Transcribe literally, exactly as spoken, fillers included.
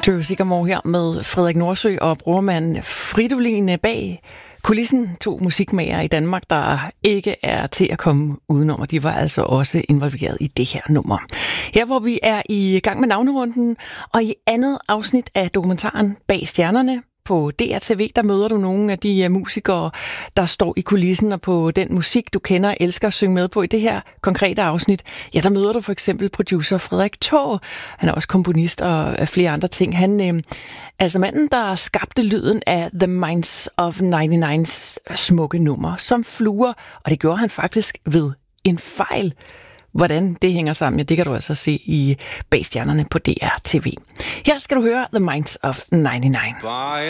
Drew Sigamore her med Frederik Nordsø og brormand Fridolin bag kulissen. To musikmager i Danmark, der ikke er til at komme udenom, og de var altså også involveret i det her nummer. Her hvor vi er i gang med navnerunden, og i andet afsnit af dokumentaren Bag Stjernerne på D R T V, der møder du nogle af de musikere, der står i kulissen, og på den musik, du kender og elsker at synge med på. I det her konkrete afsnit, ja, der møder du for eksempel producer Frederik Taag. Han er også komponist og flere andre ting. Han øh, altså manden, der skabte lyden af The Minds of nioghalvfems smukke nummer som fluer, og det gjorde han faktisk ved en fejl. Hvordan det hænger sammen, ja, det kan du altså se i Bag Stjernerne på D R T V. Her skal du høre The Minds of nioghalvfems. By